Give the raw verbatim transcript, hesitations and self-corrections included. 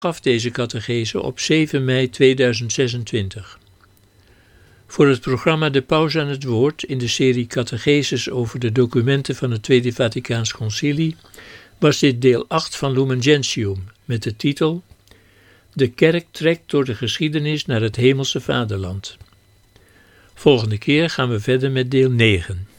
gaf deze catechese op zeven mei tweeduizend zesentwintig. Voor het programma De Paus aan het Woord in de serie catecheses over de documenten van het Tweede Vaticaans Concilie was dit deel acht van Lumen Gentium met de titel De kerk trekt door de geschiedenis naar het hemelse vaderland. Volgende keer gaan we verder met deel negen.